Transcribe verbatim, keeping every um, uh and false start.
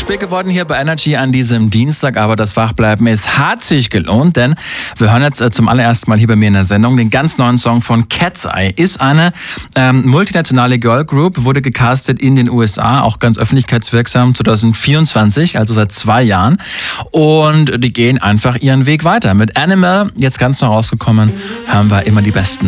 spät geworden hier bei Energy an diesem Dienstag, aber das Wachbleiben, es hat sich gelohnt, denn wir hören jetzt äh, zum allerersten Mal hier bei mir in der Sendung den ganz neuen Song von Cat's Eye. Ist eine ähm, multinationale Girl Group, wurde gecastet in den U S A, auch ganz öffentlichkeitswirksam zwanzig vierundzwanzig, also seit zwei Jahren. Und die gehen einfach ihren Weg weiter. Mit Animal, jetzt ganz neu rausgekommen, hören wir immer die Besten.